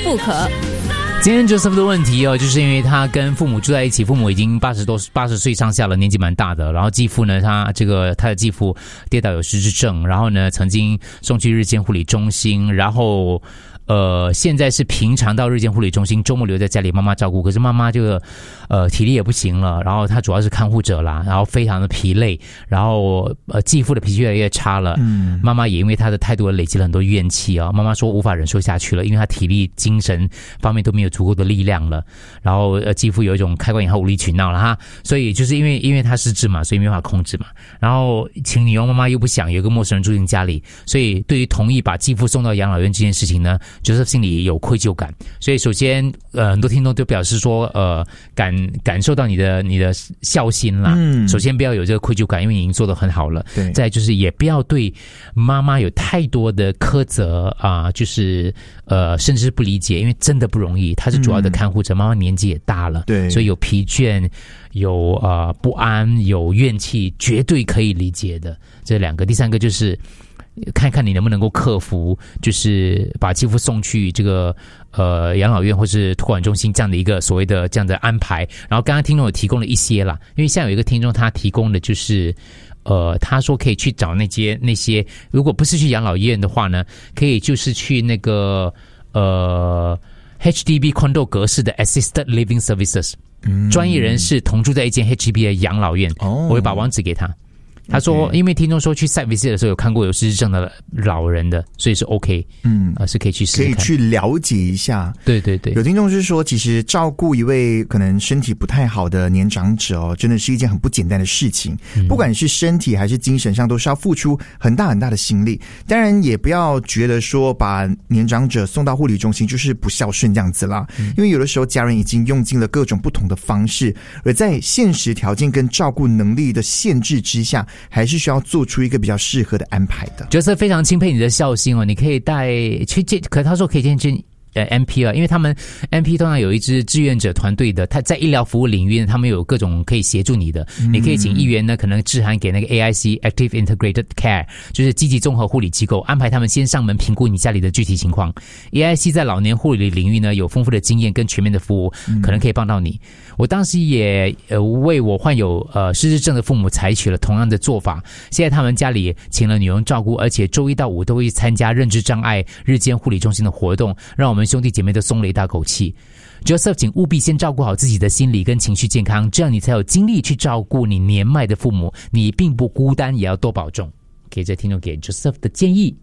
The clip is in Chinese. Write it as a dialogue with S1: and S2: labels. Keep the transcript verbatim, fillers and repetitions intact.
S1: 不可。
S2: 今天 Joseph 的问题哦，就是因为他跟父母住在一起，父母已经八十多八十岁上下了，年纪蛮大的。然后继父呢，他这个他的继父跌倒有失智症，然后呢曾经送去日间护理中心，然后呃现在是平常到日间护理中心，周末留在家里妈妈照顾。可是妈妈这个呃体力也不行了，然后她主要是看护者啦，然后非常的疲累，然后呃继父的脾气越来越差了。嗯，妈妈也因为他的态度而累积了很多怨气啊。妈妈说无法忍受下去了，因为他体力、精神方面都没有足够的力量了。然后呃继父有一种开关以后无理取闹了哈，所以就是因为因为他失智嘛，所以没办法控制嘛。然后请女佣妈妈又不想有一个陌生人住进家里，所以对于同意把继父送到养老院这件事情呢，就是心里有愧疚感。所以首先呃很多听众都表示说呃感感受到你的你的孝心啦。嗯，首先不要有这个愧疚感，因为你已经做得很好了。对，再来就是也不要对妈妈有太多的苛责啊、呃，就是呃甚至不理解，因为真的不容易。她是主要的看护者，妈妈年纪也大了，对，所以有疲倦，有呃不安，有怨气，绝对可以理解的。这两个，第三个就是看看你能不能够克服，就是把继父送去这个呃养老院或是托管中心这样的一个所谓的这样的安排。然后刚刚听众有提供了一些啦，因为现在有一个听众他提供的就是呃他说可以去找那些那些，如果不是去养老院的话呢，可以就是去那个呃 H D B condo 格式的 Assisted Living Services，嗯，专业人士同住在一间 H D B 的养老院。哦，我会把网址给他。他说， okay. 因为听众说去 site visit 的时候有看过有失智症的老人的，所以是 OK， 嗯，呃，是可以去试试看，
S3: 可以去了解一下。
S2: 对对对，
S3: 有听众是说，其实照顾一位可能身体不太好的年长者哦，真的是一件很不简单的事情，嗯，不管是身体还是精神上，都是要付出很大很大的心力。当然，也不要觉得说把年长者送到护理中心就是不孝顺这样子啦，嗯，因为有的时候家人已经用尽了各种不同的方式，而在现实条件跟照顾能力的限制之下，还是需要做出一个比较适合的安排的。
S2: 就是非常钦佩你的孝心哦，你可以带去见，可他说可以见见呃 M P 啊，因为他们 M P 通常有一支志愿者团队的，他在医疗服务领域呢，他们有各种可以协助你的。嗯，你可以请议员呢，可能致函给那个 A I C Active Integrated Care， 就是积极综合护理机构，安排他们先上门评估你家里的具体情况。A I C 在老年护理领域呢有丰富的经验跟全面的服务，可能可以帮到你。我当时也呃为我患有呃失智症的父母采取了同样的做法，现在他们家里请了女佣照顾，而且周一到五都会参加认知障碍日间护理中心的活动，让我们兄弟姐妹都松了一大口气。Joseph， 请务必先照顾好自己的心理跟情绪健康，这样你才有精力去照顾你年迈的父母。你并不孤单，也要多保重。给这听众给 Joseph 的建议。